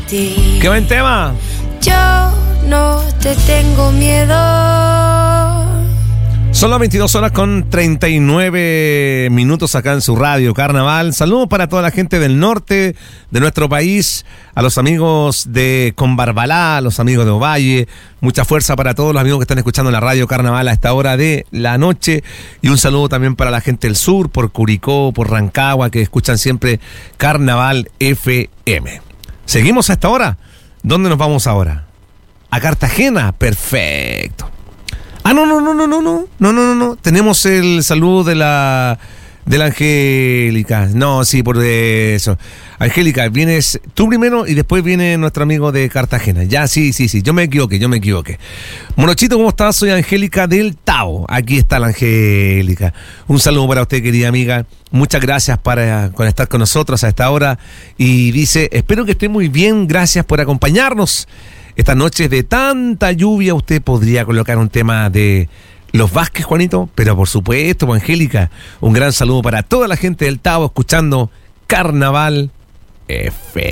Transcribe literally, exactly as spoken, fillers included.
ti. ¡Qué buen tema! Yo no te tengo miedo. Son las veintidós horas con treinta y nueve minutos acá en su radio Carnaval. Saludos para toda la gente del norte de nuestro país, a los amigos de Conbarbalá, a los amigos de Ovalle. Mucha fuerza para todos los amigos que están escuchando la radio Carnaval a esta hora de la noche. Y un saludo también para la gente del sur, por Curicó, por Rancagua, que escuchan siempre Carnaval F M. ¿Seguimos a esta hora? ¿Dónde nos vamos ahora? A Cartagena. Perfecto. Ah, no, no, no, no, no, no, no, no, no, no. Tenemos el saludo de la de la Angélica. No, sí, por eso. Angélica, vienes tú primero y después viene nuestro amigo de Cartagena. Ya, sí, sí, sí, yo me equivoqué, yo me equivoqué. Morochito, ¿cómo estás? Soy Angélica del Tao. Aquí está la Angélica. Un saludo para usted, querida amiga. Muchas gracias para por estar con nosotros a esta hora. Y dice, espero que esté muy bien, gracias por acompañarnos. Estas noches de tanta lluvia, usted podría colocar un tema de Los Vázquez, Juanito, pero por supuesto, Angélica, un gran saludo para toda la gente del Tao escuchando Carnaval F M.